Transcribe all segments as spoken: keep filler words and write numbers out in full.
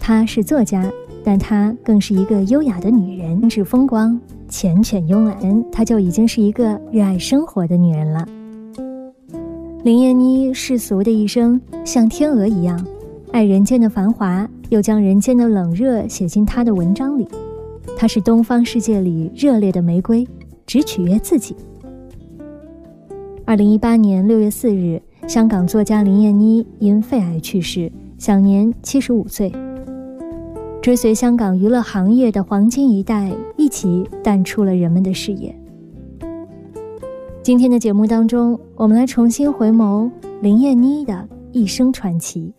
她是作家，但她更是一个优雅的女人，英质风光，缱绻慵懒，她就已经是一个热爱生活的女人了。林燕妮世俗的一生像天鹅一样，爱人间的繁华，又将人间的冷热写进她的文章里。她是东方世界里热烈的玫瑰，只取悦自己。二零一八年六月四日，香港作家林燕妮因肺癌去世，享年七十五岁。追随香港娱乐行业的黄金一代一起淡出了人们的视野。今天的节目当中，我们来重新回眸林燕妮的一生传奇。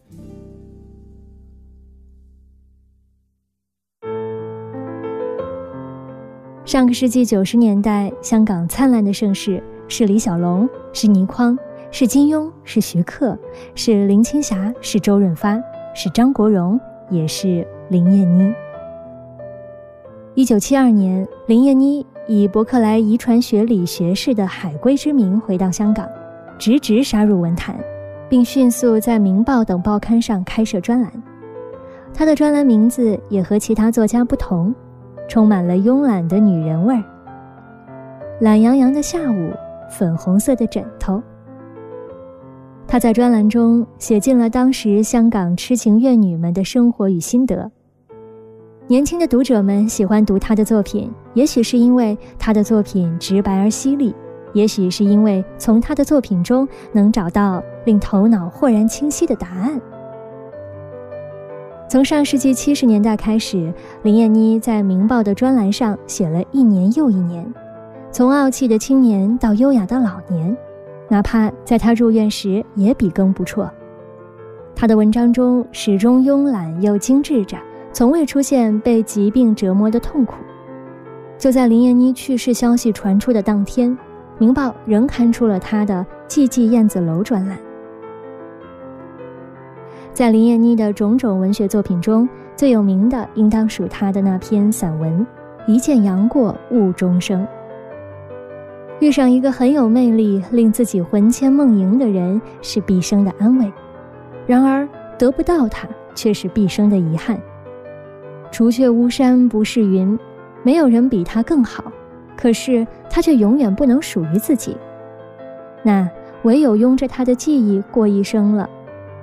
上个世纪九十年代，香港灿烂的盛世是李小龙，是倪匡，是金庸，是徐克，是林青霞，是周润发，是张国荣，也是林燕妮。一九七二年，林燕妮以伯克莱遗传学理学士的海归之名回到香港，直直杀入文坛，并迅速在《明报》等报刊上开设专栏。她的专栏名字也和其他作家不同，充满了慵懒的女人味儿。懒洋洋的下午，粉红色的枕头。她在专栏中写尽了当时香港痴情怨女们的生活与心得。年轻的读者们喜欢读她的作品，也许是因为她的作品直白而犀利，也许是因为从她的作品中能找到令头脑豁然清晰的答案。从上世纪七十年代开始，林燕妮在《明报》的专栏上写了一年又一年，从傲气的青年到优雅的老年，哪怕在她入院时也笔耕不辍。她的文章中始终慵懒又精致着，从未出现被疾病折磨的痛苦。就在林燕妮去世消息传出的当天，《明报》仍刊出了她的《寂寂燕子楼》专栏。在林燕妮的种种文学作品中，最有名的应当属她的那篇散文《一见杨过误终生》。遇上一个很有魅力，令自己魂牵梦萦的人是毕生的安慰，然而得不到他却是毕生的遗憾。除却巫山不是云，没有人比他更好，可是他却永远不能属于自己，那唯有拥着他的记忆过一生了。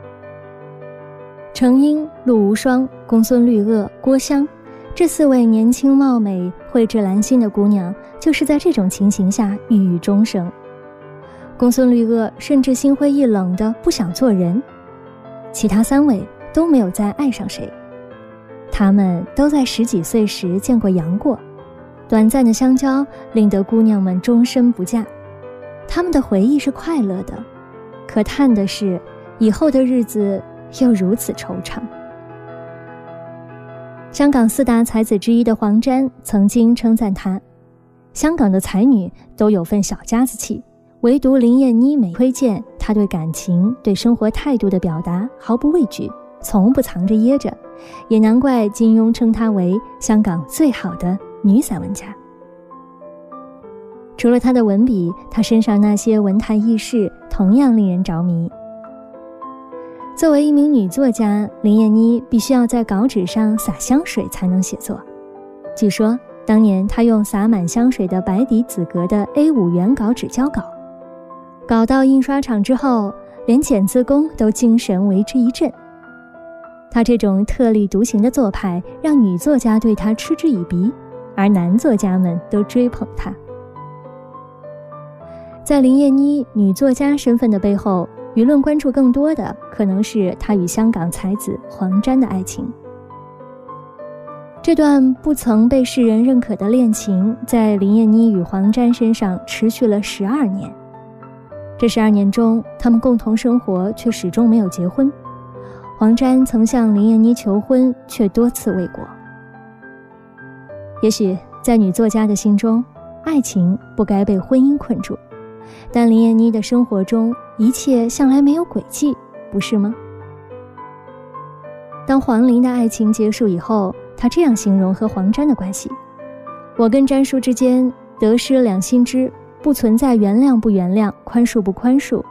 程英、陆无双、公孙绿萼、郭襄，这四位年轻貌美、蕙质兰心的姑娘，就是在这种情形下郁郁终生。公孙绿萼甚至心灰意冷的不想做人，其他三位都没有再爱上谁。他们都在十几岁时见过杨过，短暂的相交令得姑娘们终身不嫁。他们的回忆是快乐的，可叹的是以后的日子又如此惆怅。香港四大才子之一的黄沾曾经称赞她，香港的才女都有份小家子气，唯独林燕妮每推荐她对感情、对生活态度的表达毫不畏惧，从不藏着掖着，也难怪金庸称她为香港最好的女散文家。除了她的文笔，她身上那些文坛轶事同样令人着迷。作为一名女作家，林燕妮必须要在稿纸上撒香水才能写作。据说当年她用洒满香水的白底紫格的 A 五 原稿纸交稿，稿到印刷厂之后，连剪字工都精神为之一振。她这种特立独行的做派让女作家对她嗤之以鼻，而男作家们都追捧她。在林燕妮女作家身份的背后，舆论关注更多的可能是她与香港才子黄沾的爱情。这段不曾被世人认可的恋情，在林燕妮与黄沾身上持续了十二年。这十二年中，他们共同生活，却始终没有结婚。黄沾曾向林燕妮求婚，却多次未果。也许在女作家的心中，爱情不该被婚姻困住，但林燕妮的生活中一切向来没有轨迹，不是吗？当黄龄的爱情结束以后，她这样形容和黄沾的关系：我跟沾叔之间得失两心知，不存在原谅不原谅，宽恕不宽恕，